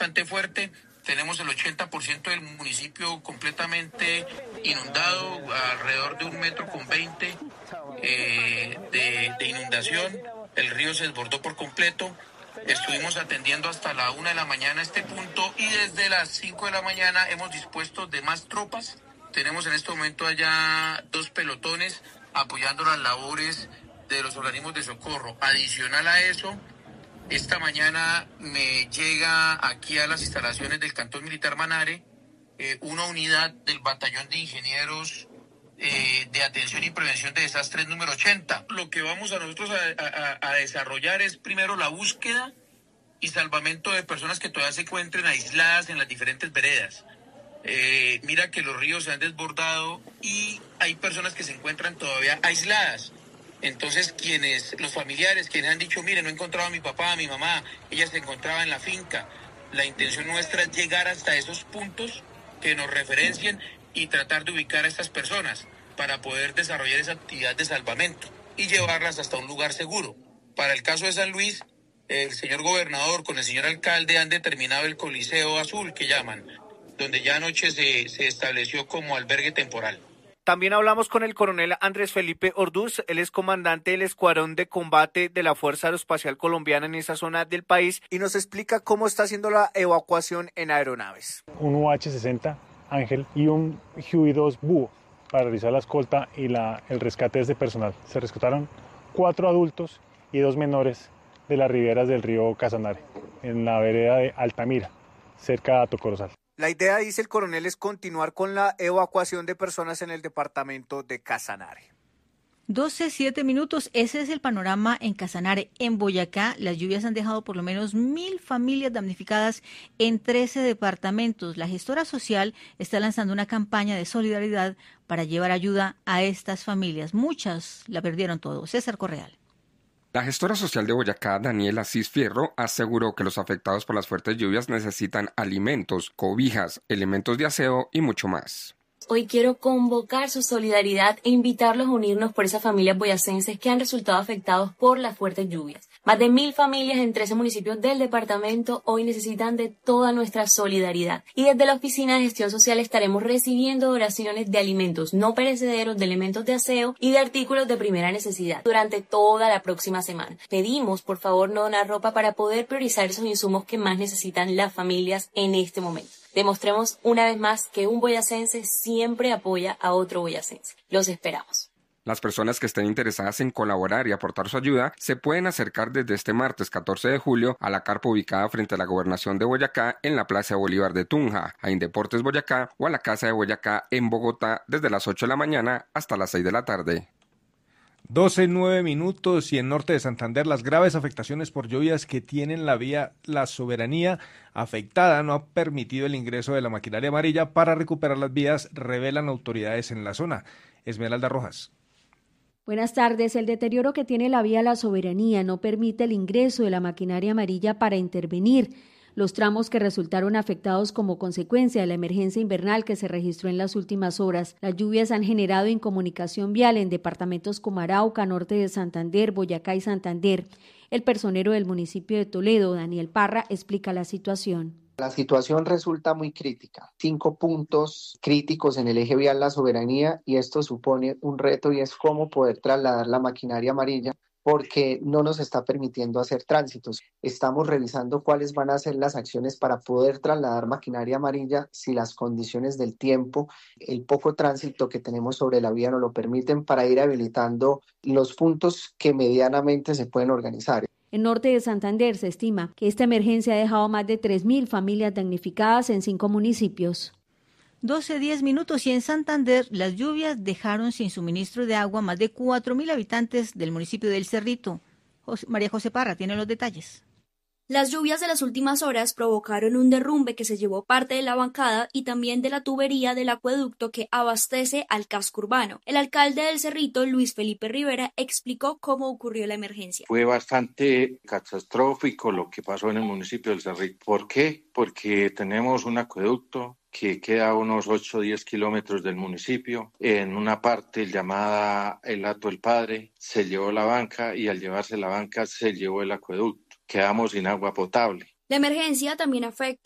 bastante fuerte. Tenemos el 80% del municipio completamente inundado, alrededor de 1,20 m de inundación. El río se desbordó por completo. Estuvimos atendiendo hasta la 1 de la mañana este punto y desde las 5 de la mañana hemos dispuesto de más tropas. Tenemos en este momento allá 2 pelotones apoyando las labores de los organismos de socorro. Adicional a eso, esta mañana me llega aquí a las instalaciones del Cantón Militar Manare una unidad del Batallón de Ingenieros de Atención y Prevención de Desastres número 80. Lo que vamos a nosotros a desarrollar es primero la búsqueda y salvamento de personas que todavía se encuentren aisladas en las diferentes veredas. Mira que los ríos se han desbordado y hay personas que se encuentran todavía aisladas. Entonces, los familiares, quienes han dicho, mire, no he encontrado a mi papá, a mi mamá, ella se encontraba en la finca. La intención nuestra es llegar hasta esos puntos que nos referencien y tratar de ubicar a estas personas para poder desarrollar esa actividad de salvamento y llevarlas hasta un lugar seguro. Para el caso de San Luis, el señor gobernador con el señor alcalde han determinado el Coliseo Azul, que llaman, donde ya anoche se estableció como albergue temporal. También hablamos con el coronel Andrés Felipe Orduz, él es comandante del Escuadrón de Combate de la Fuerza Aeroespacial Colombiana en esa zona del país y nos explica cómo está haciendo la evacuación en aeronaves. Un UH-60 Ángel y un Huey-2 Búho para realizar la escolta y el rescate de este personal. Se rescataron 4 adultos y 2 menores de las riberas del río Casanare, en la vereda de Altamira, cerca de Tocorozal. La idea, dice el coronel, es continuar con la evacuación de personas en el departamento de Casanare. 12:07. Ese es el panorama en Casanare. En Boyacá, las lluvias han dejado por lo menos 1.000 familias damnificadas en 13 departamentos. La gestora social está lanzando una campaña de solidaridad para llevar ayuda a estas familias. Muchas la perdieron todo. César Correal. La gestora social de Boyacá, Daniela Cis Fierro, aseguró que los afectados por las fuertes lluvias necesitan alimentos, cobijas, elementos de aseo y mucho más. Hoy quiero convocar su solidaridad e invitarlos a unirnos por esas familias boyacenses que han resultado afectados por las fuertes lluvias. Más de 1.000 familias en 13 municipios del departamento hoy necesitan de toda nuestra solidaridad. Y desde la Oficina de Gestión Social estaremos recibiendo donaciones de alimentos no perecederos, de elementos de aseo y de artículos de primera necesidad durante toda la próxima semana. Pedimos, por favor, no donar ropa para poder priorizar esos insumos que más necesitan las familias en este momento. Demostremos una vez más que un boyacense siempre apoya a otro boyacense. Los esperamos. Las personas que estén interesadas en colaborar y aportar su ayuda se pueden acercar desde este martes 14 de julio a la carpa ubicada frente a la Gobernación de Boyacá en la Plaza Bolívar de Tunja, a Indeportes Boyacá o a la Casa de Boyacá en Bogotá desde las 8 de la mañana hasta las 6 de la tarde. 12:09 y en norte de Santander las graves afectaciones por lluvias que tienen la vía La Soberanía afectada no ha permitido el ingreso de la maquinaria amarilla para recuperar las vías, revelan autoridades en la zona. Esmeralda Rojas. Buenas tardes. El deterioro que tiene la vía La Soberanía no permite el ingreso de la maquinaria amarilla para intervenir los tramos que resultaron afectados como consecuencia de la emergencia invernal que se registró en las últimas horas. Las lluvias han generado incomunicación vial en departamentos como Arauca, norte de Santander, Boyacá y Santander. El personero del municipio de Toledo, Daniel Parra, explica la situación. La situación resulta muy crítica. 5 puntos críticos en el eje vial La Soberanía y esto supone un reto y es cómo poder trasladar la maquinaria amarilla porque no nos está permitiendo hacer tránsitos. Estamos revisando cuáles van a ser las acciones para poder trasladar maquinaria amarilla si las condiciones del tiempo, el poco tránsito que tenemos sobre la vía nos lo permiten para ir habilitando los puntos que medianamente se pueden organizar. En norte de Santander se estima que esta emergencia ha dejado más de 3.000 familias damnificadas en 5 municipios. 12:10 y en Santander las lluvias dejaron sin suministro de agua más de 4.000 habitantes del municipio del Cerrito. María José Parra tiene los detalles. Las lluvias de las últimas horas provocaron un derrumbe que se llevó parte de la bancada y también de la tubería del acueducto que abastece al casco urbano. El alcalde del Cerrito, Luis Felipe Rivera, explicó cómo ocurrió la emergencia. Fue bastante catastrófico lo que pasó en el municipio del Cerrito. ¿Por qué? Porque tenemos un acueducto que queda a unos 8 o 10 kilómetros del municipio. En una parte llamada el Hato del Padre se llevó la banca y al llevarse la banca se llevó el acueducto. Quedamos sin agua potable. La emergencia también afecta